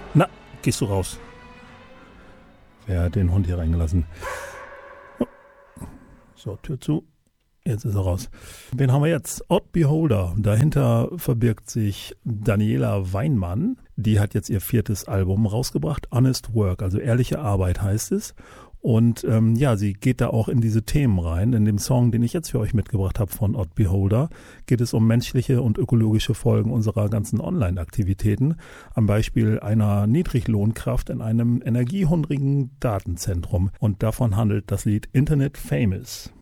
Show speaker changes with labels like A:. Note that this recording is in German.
A: Na, gehst du raus? Wer hat den Hund hier reingelassen? So, Tür zu. Jetzt ist er raus. Wen haben wir jetzt? Odd Beholder. Dahinter verbirgt sich Daniela Weinmann. Die hat jetzt ihr 4. Album rausgebracht. Honest Work, also ehrliche Arbeit heißt es. Und sie geht da auch in diese Themen rein. In dem Song, den ich jetzt für euch mitgebracht habe von Odd Beholder, geht es um menschliche und ökologische Folgen unserer ganzen Online-Aktivitäten. Am Beispiel einer Niedriglohnkraft in einem energiehungrigen Datenzentrum. Und davon handelt das Lied Internet Famous.